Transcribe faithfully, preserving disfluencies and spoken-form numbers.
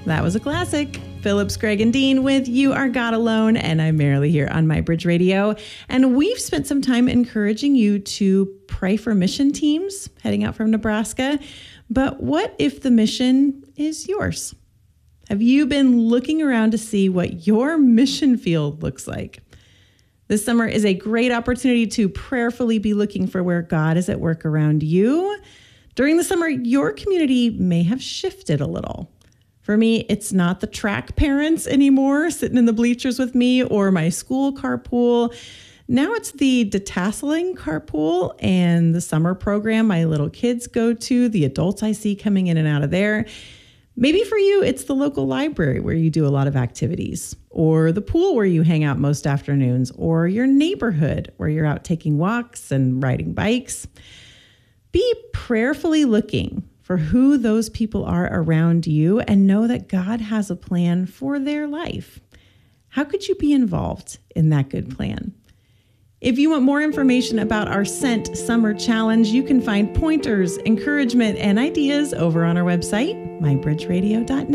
That was a classic. Phillips, Greg, and Dean with You Are God Alone, and I'm Marilee here on My Bridge Radio. And we've spent some time encouraging you to pray for mission teams heading out from Nebraska. But what if the mission is yours? Have you been looking around to see what your mission field looks like? This summer is a great opportunity to prayerfully be looking for where God is at work around you. During the summer, your community may have shifted a little. For me, it's not the track parents anymore sitting in the bleachers with me or my school carpool. Now it's the detasseling carpool and the summer program my little kids go to, the adults I see coming in and out of there. Maybe for you, it's the local library where you do a lot of activities, or the pool where you hang out most afternoons, or your neighborhood where you're out taking walks and riding bikes. Be prayerfully looking for who those people are around you and know that God has a plan for their life. How could you be involved in that good plan? If you want more information about our Sent Summer Challenge, you can find pointers, encouragement, and ideas over on our website, my bridge radio dot net.